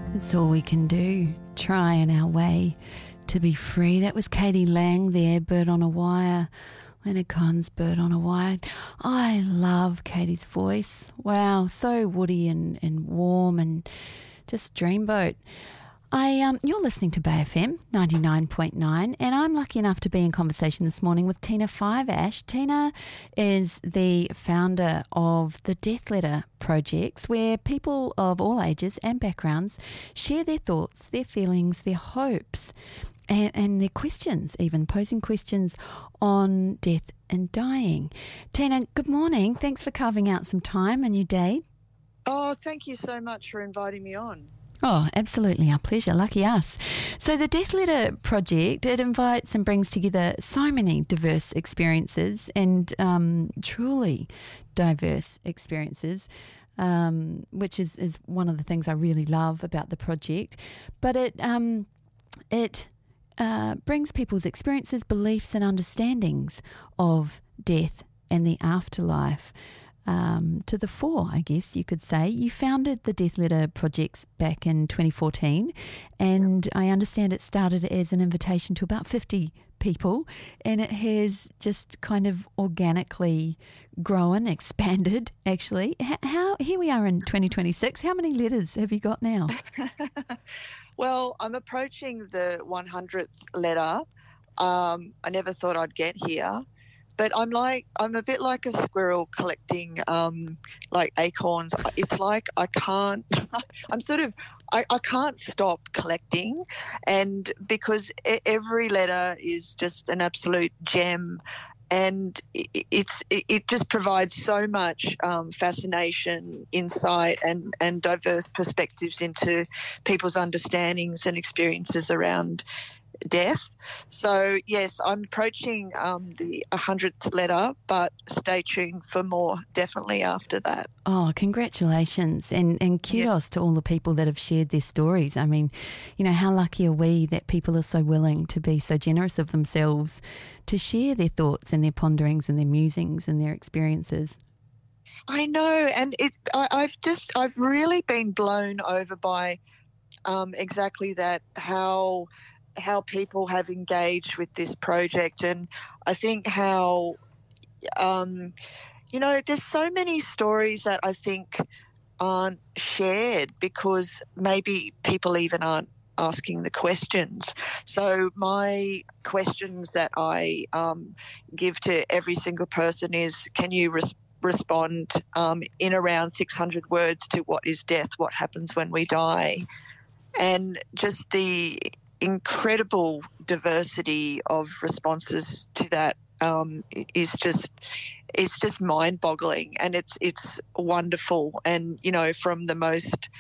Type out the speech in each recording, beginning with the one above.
It's all we can do, try in our way to be free. That was Katie Lang there, Bird on a Wire. Leonard Cohen's Bird on a Wire. I love Katie's voice. Wow, so woody and warm and just dreamboat. You're listening to Bay FM 99.9, and I'm lucky enough to be in conversation this morning with Tina Fiveash. Tina is the founder of the Death Letter projects, where people of all ages and backgrounds share their thoughts, their feelings, their hopes, and their questions, even posing questions on death and dying. Tina, good morning. Thanks for carving out some time in your day. Oh, thank you so much for inviting me on. Oh, absolutely. Our pleasure. Lucky us. So the Death Letter project, it invites and brings together so many diverse experiences and truly diverse experiences, which is one of the things I really love about the project. But it brings people's experiences, beliefs and understandings of death and the afterlife to the fore, I guess you could say. You founded the Death Letter projects back in 2014, and I understand it started as an invitation to about 50 people, and it has just kind of organically grown, expanded, actually. Here we are in 2026. How many letters have you got now? Well, I'm approaching the 100th letter. I never thought I'd get here. But I'm a bit like a squirrel collecting like acorns. It's like I can't stop collecting, and because every letter is just an absolute gem, and it just provides so much fascination, insight, and diverse perspectives into people's understandings and experiences around death. So yes, I'm approaching the 100th letter, but stay tuned for more definitely after that. Oh, congratulations, and kudos to all the people that have shared their stories. I mean, you know, how lucky are we that people are so willing to be so generous of themselves to share their thoughts and their ponderings and their musings and their experiences. I know, and I've really been blown over by exactly that, how people have engaged with this project. And I think how, there's so many stories that I think aren't shared because maybe people even aren't asking the questions. So my questions that I give to every single person is, can you respond in around 600 words to what is death, what happens when we die? And just the incredible diversity of responses to that is just mind-boggling, and it's wonderful. And from the most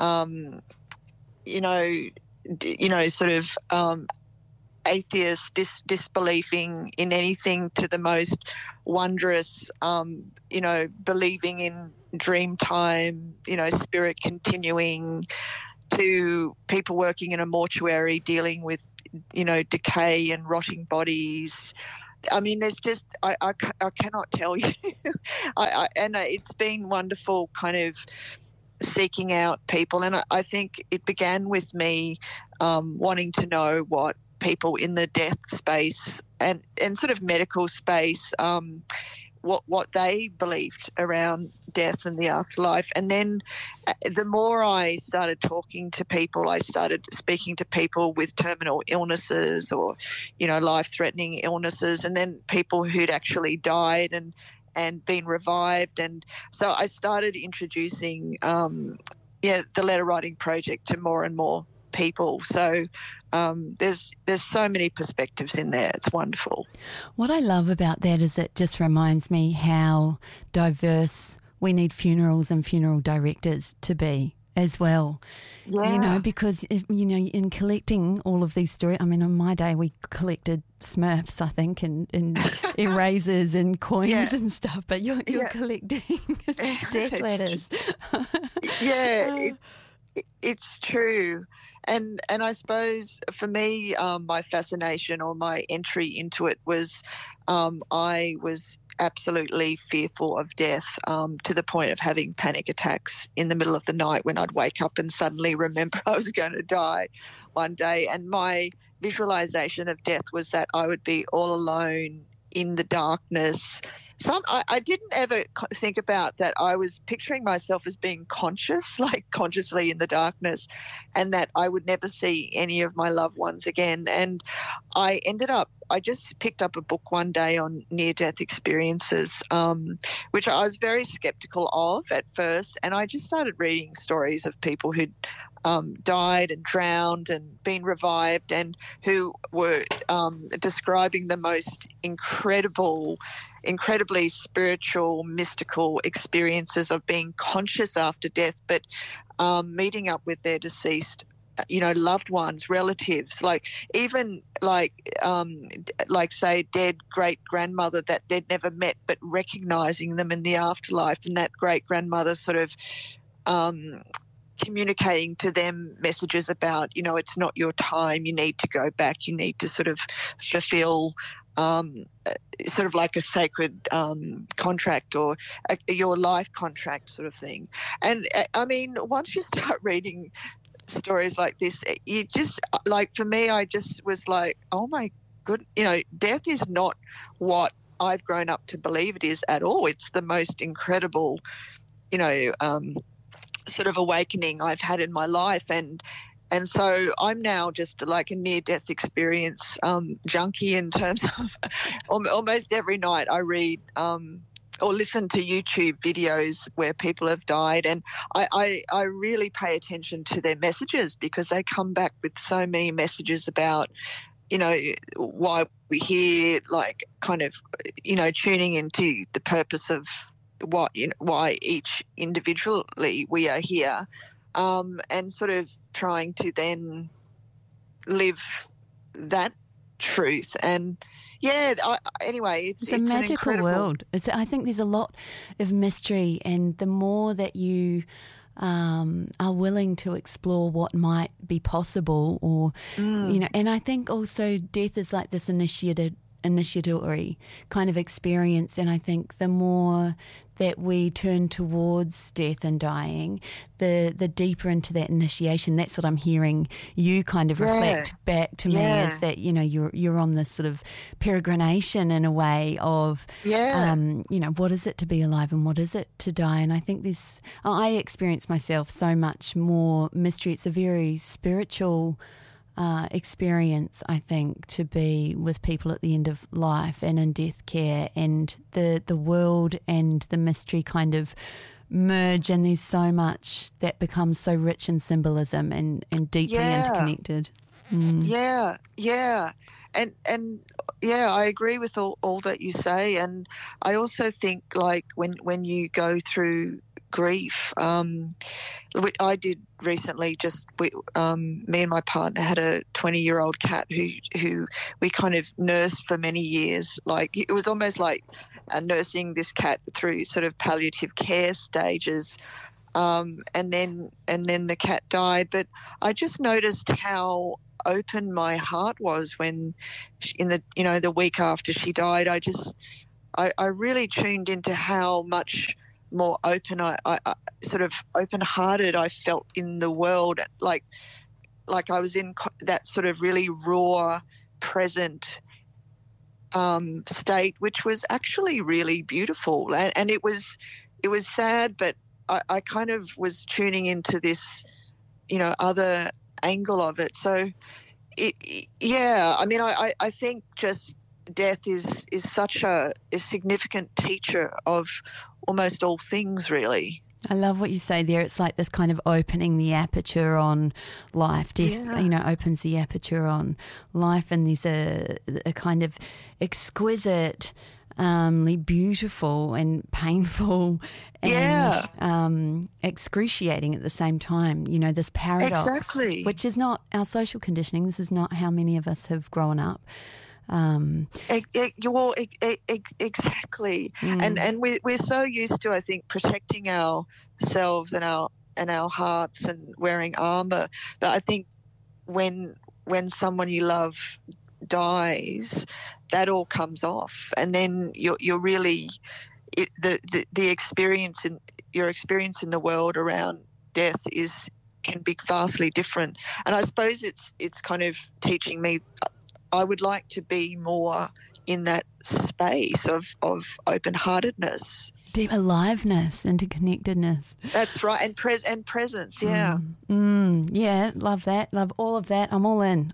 sort of atheist disbelieving in anything to the most wondrous believing in dream time, spirit continuing, to people working in a mortuary dealing with, decay and rotting bodies. I mean, there's just, I cannot tell you. And it's been wonderful kind of seeking out people. And I think it began with me wanting to know what people in the death space and sort of medical space, what they believed around death and the afterlife. And then the more I started talking to people, I started speaking to people with terminal illnesses or, life-threatening illnesses, and then people who'd actually died and been revived. And so I started introducing the letter writing project to more and more people. So there's so many perspectives in there. It's wonderful. What I love about that is it just reminds me how diverse we need funerals and funeral directors to be as well. Yeah. Because in collecting all of these stories, I mean, in my day we collected Smurfs, I think, and erasers and coins and stuff, but you're collecting death letters. it's true. And I suppose for me, my fascination or my entry into it was I was absolutely fearful of death, to the point of having panic attacks in the middle of the night when I'd wake up and suddenly remember I was going to die one day. And my visualization of death was that I would be all alone in the darkness. I didn't ever think about that. I was picturing myself as being conscious, like consciously in the darkness, and that I would never see any of my loved ones again. And I just picked up a book one day on near-death experiences, which I was very skeptical of at first. And I just started reading stories of people who'd died and drowned and been revived, and who were describing the most incredibly spiritual, mystical experiences of being conscious after death, but meeting up with their deceased, loved ones, relatives, even say dead great grandmother that they'd never met, but recognizing them in the afterlife, and that great grandmother sort of communicating to them messages about, it's not your time, you need to go back, you need to sort of fulfill sort of like a sacred contract or your life contract sort of thing. And I mean, once you start reading stories like this, you just, for me, I just was like, oh my good, death is not what I've grown up to believe it is at all. It's the most incredible, sort of awakening I've had in my life. And so I'm now just like a near-death experience junkie, in terms of almost every night I read or listen to YouTube videos where people have died, and I really pay attention to their messages, because they come back with so many messages about, why we're here, kind of, tuning into the purpose of why each individually we are here, and sort of trying to then live that truth. And anyway, it's a magical world. I think there's a lot of mystery, and the more that you are willing to explore what might be possible, or and I think also death is like this initiatory kind of experience, and I think the more that we turn towards death and dying, the deeper into that initiation. That's what I'm hearing you kind of reflect back to me, is that you're on this sort of peregrination in a way of what is it to be alive and what is it to die. And I think I experience myself so much more mystery. It's a very spiritual experience, I think, to be with people at the end of life and in death care, and the world and the mystery kind of merge, and there's so much that becomes so rich in symbolism and deeply interconnected. And I agree with all that you say. And I also think, when you go through grief, I did recently, me and my partner had a 20-year-old cat who we kind of nursed for many years. It was almost like nursing this cat through sort of palliative care stages, and then the cat died. But I just noticed how open my heart was when in the week after she died. I really tuned into how much more open, I sort of open-hearted I felt in the world, like I was in that sort of really raw, present state, which was actually really beautiful. And it was sad, but I kind of was tuning into this, other angle of it. So, I think just death is such a significant teacher of almost all things, really. I love what you say there. It's like this kind of opening the aperture on life. Death, opens the aperture on life, and there's a kind of exquisite, beautiful and painful and excruciating at the same time. This paradox, which is not our social conditioning. This is not how many of us have grown up. Exactly. And we're so used to, I think, protecting ourselves and our and our hearts and wearing armor. But I think when someone you love dies, that all comes off, and then you're really the experience in your experience in the world around death can be vastly different. And I suppose it's kind of teaching me I would like to be more in that space of open-heartedness, deep aliveness, interconnectedness. That's right, and presence. Yeah. Yeah, love that. Love all of that. I'm all in.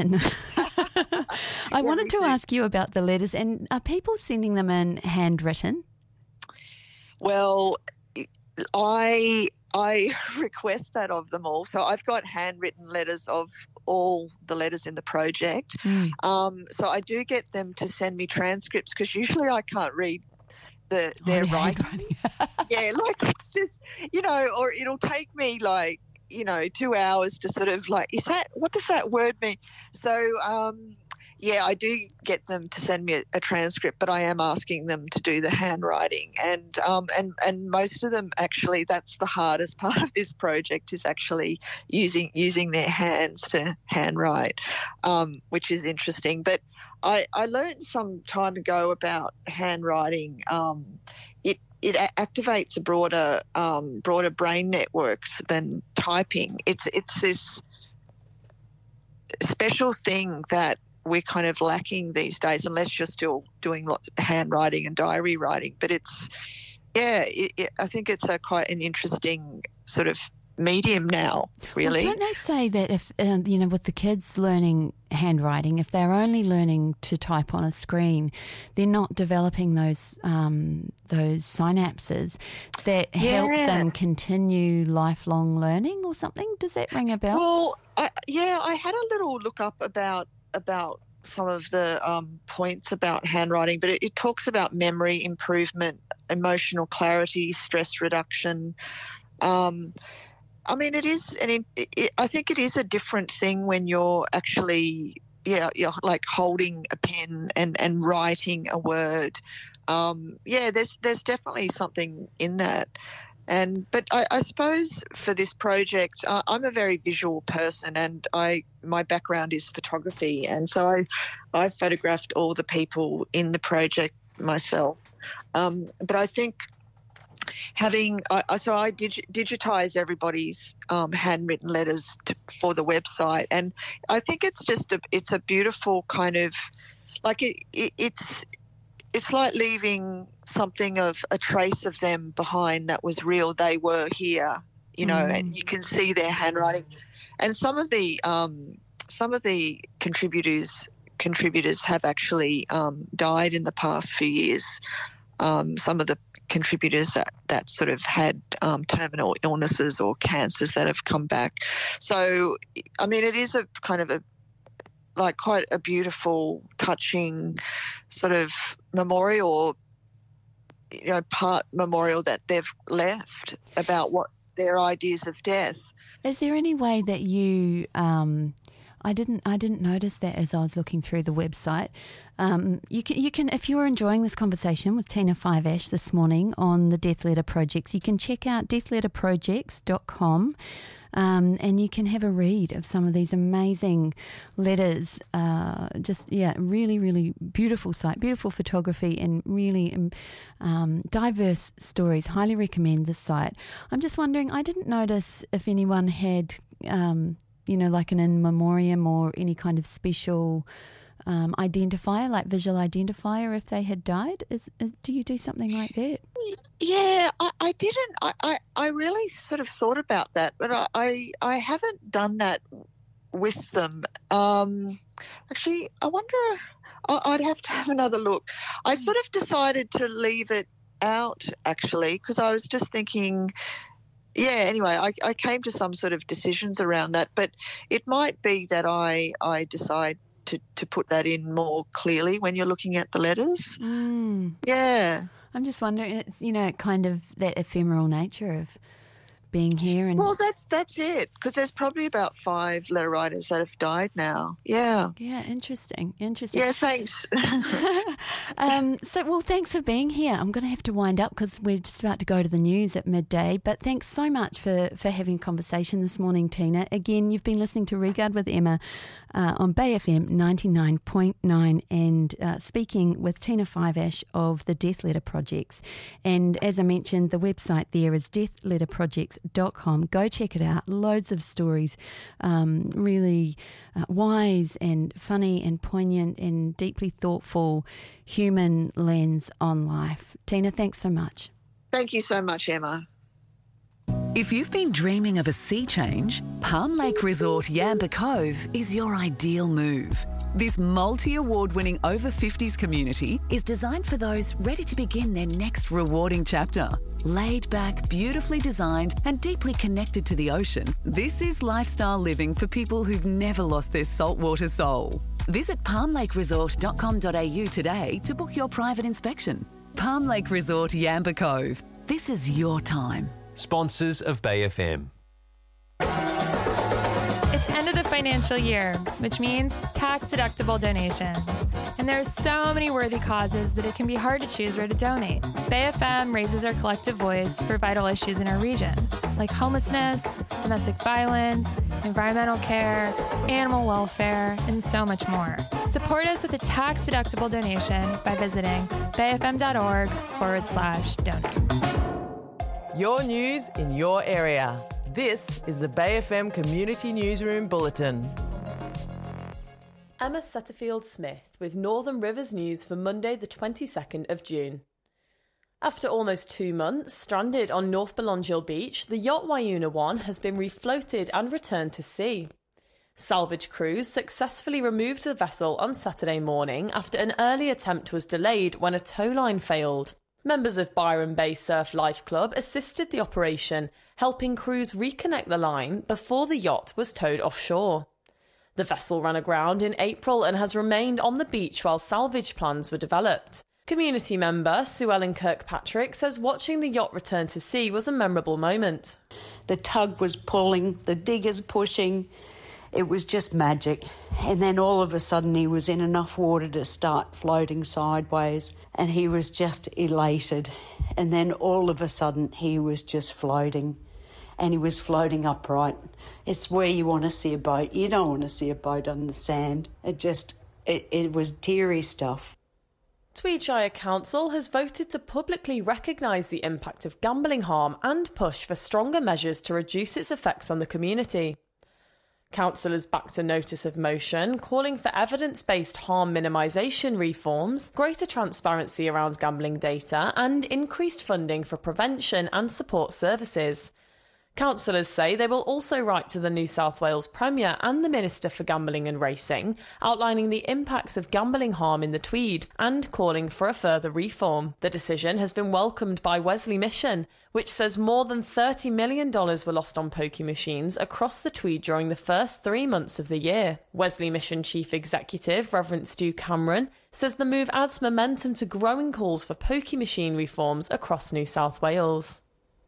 I wanted to ask you about the letters, and are people sending them in handwritten? Well, I request that of them all. So I've got handwritten letters of all the letters in the project. So I do get them to send me transcripts, because usually I can't read their writing. Yeah, like it's just, or it'll take me 2 hours to sort of what does that word mean? So I do get them to send me a transcript, but I am asking them to do the handwriting, and most of them actually, that's the hardest part of this project, is actually using their hands to handwrite, which is interesting. But I learned some time ago about handwriting. It activates a broader brain networks than typing. It's this special thing that we're kind of lacking these days, unless you're still doing lots of handwriting and diary writing. But I think it's quite an interesting sort of medium now, really. Well, don't they say that if, with the kids learning handwriting, if they're only learning to type on a screen, they're not developing those synapses that help them continue lifelong learning or something? Does that ring a bell? Well, I had a little look up about some of the points about handwriting, but it talks about memory improvement, emotional clarity, stress reduction. I mean, it is, I think it is a different thing when you're actually, you're like holding a pen and writing a word. There's definitely something in that. But I suppose for this project, I'm a very visual person, and my background is photography, and so I photographed all the people in the project myself. But I think I digitize everybody's handwritten letters for the website, and I think it's a beautiful kind of, like it's like leaving something of a trace of them behind that was real. They were here, and you can see their handwriting. And some of the contributors have actually died in the past few years. Some of the contributors that sort of had terminal illnesses or cancers that have come back. So, I mean, it is a kind of quite a beautiful, touching sort of memorial, part memorial that they've left about what their ideas of death. Is there any way that you I didn't notice that as I was looking through the website. You can if you're enjoying this conversation with Tina Five Ash this morning on the Death Letter Projects, you can check out deathletterprojects.com. And you can have a read of some of these amazing letters. Really, really beautiful site, beautiful photography, and really diverse stories. Highly recommend this site. I'm just wondering, I didn't notice if anyone had, like an in memoriam or any kind of special identifier, like visual identifier, if they had died. Do you do something like that? Yeah, I didn't. I really sort of thought about that, but I haven't done that with them. Actually, I wonder. I'd have to have another look. I sort of decided to leave it out, actually, because I was just thinking. Yeah, anyway, I came to some sort of decisions around that, but it might be that I decide to put that in more clearly when you're looking at the letters. Yeah. I'm just wondering, it's, kind of that ephemeral nature of being here. And well, that's it, because there's probably about 5 letter writers that have died now. Yeah. Yeah, interesting. Yeah, thanks. Well, thanks for being here. I'm going to have to wind up because we're just about to go to the news at midday. But thanks so much for having a conversation this morning, Tina. Again, you've been listening to Regard with Emma on Bay FM 99.9 and speaking with Tina Fiveash of the Death Letter Projects. And as I mentioned, the website there is deathletterprojects.com. Go check it out. Loads of stories, really wise and funny and poignant and deeply thoughtful human lens on life. Tina, thanks so much. Thank you so much, Emma. If you've been dreaming of a sea change, Palm Lake Resort Yamba Cove is your ideal move. This multi-award-winning over-50s community is designed for those ready to begin their next rewarding chapter. Laid back, beautifully designed and deeply connected to the ocean, this is lifestyle living for people who've never lost their saltwater soul. Visit palmlakeresort.com.au today to book your private inspection. Palm Lake Resort Yamba Cove. This is your time. Sponsors of Bay FM. It's end of the financial year, which means tax-deductible donations. And there are so many worthy causes that it can be hard to choose where to donate. Bay FM raises our collective voice for vital issues in our region, like homelessness, domestic violence, environmental care, animal welfare, and so much more. Support us with a tax-deductible donation by visiting bayfm.org/donate. Your news in your area. This is the Bay FM Community Newsroom Bulletin. Emma Setterfield-Smith with Northern Rivers News for Monday the 22nd of June. After almost 2 months stranded on North Belongil Beach, the yacht Waiuna 1 has been refloated and returned to sea. Salvage crews successfully removed the vessel on Saturday morning after an early attempt was delayed when a tow line failed. Members of Byron Bay Surf Life Club assisted the operation, helping crews reconnect the line before the yacht was towed offshore. The vessel ran aground in April and has remained on the beach while salvage plans were developed. Community member Sue Ellen Kirkpatrick says watching the yacht return to sea was a memorable moment. The tug was pulling, the diggers pushing. It was just magic. And then all of a sudden he was in enough water to start floating sideways and he was just elated. And then all of a sudden he was just floating and he was floating upright. It's where you want to see a boat. You don't want to see a boat on the sand. It was teary stuff. Tweed Shire Council has voted to publicly recognise the impact of gambling harm and push for stronger measures to reduce its effects on the community. Councillors backed a notice of motion calling for evidence-based harm minimisation reforms, greater transparency around gambling data and increased funding for prevention and support services. Councillors say they will also write to the New South Wales Premier and the Minister for Gambling and Racing, outlining the impacts of gambling harm in the Tweed and calling for a further reform. The decision has been welcomed by Wesley Mission, which says more than $30 million were lost on pokie machines across the Tweed during the first 3 months of the year. Wesley Mission Chief Executive, Reverend Stu Cameron, says the move adds momentum to growing calls for pokie machine reforms across New South Wales.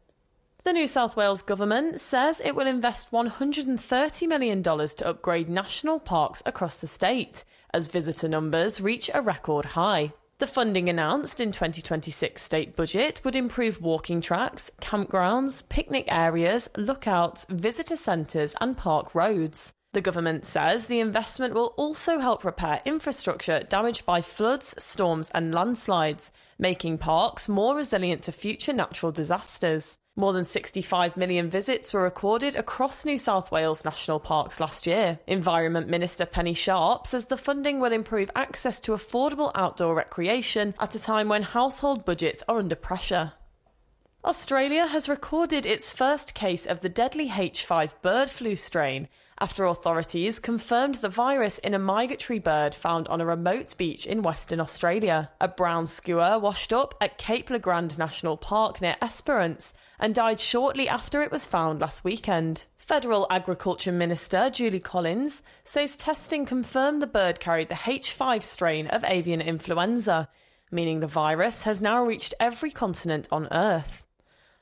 The New South Wales Government says it will invest $130 million to upgrade national parks across the state, as visitor numbers reach a record high. The funding announced in 2026 state budget would improve walking tracks, campgrounds, picnic areas, lookouts, visitor centres and park roads. The government says the investment will also help repair infrastructure damaged by floods, storms and landslides, making parks more resilient to future natural disasters. More than 65 million visits were recorded across New South Wales national parks last year. Environment Minister Penny Sharp says the funding will improve access to affordable outdoor recreation at a time when household budgets are under pressure. Australia has recorded its first case of the deadly H5 bird flu strain after authorities confirmed the virus in a migratory bird found on a remote beach in Western Australia. A brown skua washed up at Cape Le Grand National Park near Esperance and died shortly after it was found last weekend. Federal Agriculture Minister Julie Collins says testing confirmed the bird carried the H5 strain of avian influenza, meaning the virus has now reached every continent on Earth.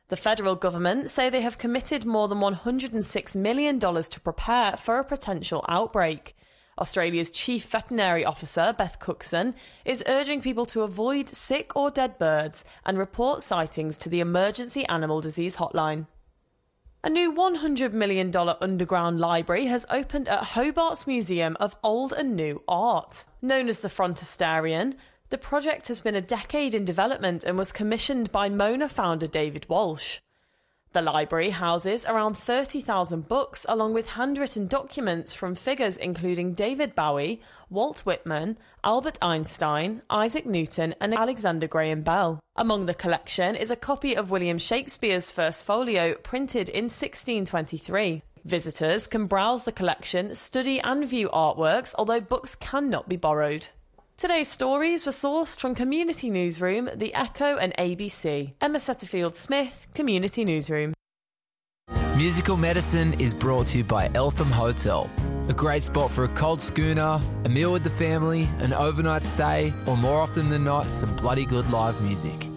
The federal government say they have committed more than $106 million to prepare for a potential outbreak. Australia's Chief Veterinary Officer, Beth Cookson, is urging people to avoid sick or dead birds and report sightings to the Emergency Animal Disease Hotline. A new $100 million underground library has opened at Hobart's Museum of Old and New Art. Known as the Frontistarian, the project has been a decade in development and was commissioned by Mona founder David Walsh. The library houses around 30,000 books along with handwritten documents from figures including David Bowie, Walt Whitman, Albert Einstein, Isaac Newton and Alexander Graham Bell. Among the collection is a copy of William Shakespeare's first folio printed in 1623. Visitors can browse the collection, study and view artworks, although books cannot be borrowed. Today's stories were sourced from Community Newsroom, The Echo and ABC. Emma Setterfield-Smith, Community Newsroom. Musical Medicine is brought to you by Eltham Hotel. A great spot for a cold schooner, a meal with the family, an overnight stay, or more often than not, some bloody good live music.